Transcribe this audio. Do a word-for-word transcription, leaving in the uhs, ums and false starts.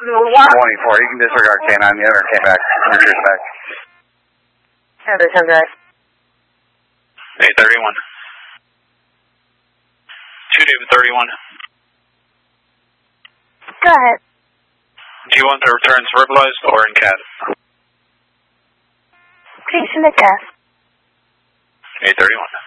twenty-four, you can disregard K nine, the other came back. Return back. Other come back. eight thirty-one. two David thirty-one. Go ahead. Do you want the returns verbalized or in C A D? Please in the C A D. eight thirty-one.